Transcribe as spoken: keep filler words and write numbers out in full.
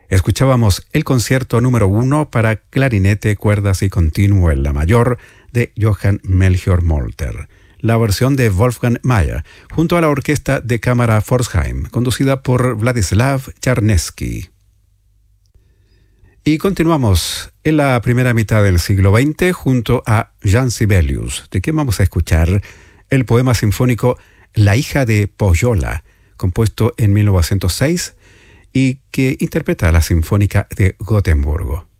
Escuchábamos el concierto número uno para clarinete, cuerdas y continuo en la mayor de Johann Melchior Molter, la versión de Wolfgang Mayer, junto a la orquesta de cámara Pforzheim, conducida por Vladislav Charnesky. Y continuamos en la primera mitad del siglo veinte junto a Jean Sibelius, de quien vamos a escuchar el poema sinfónico La hija de Pohjola, compuesto en mil novecientos seis y que interpreta la Sinfónica de Gotemburgo.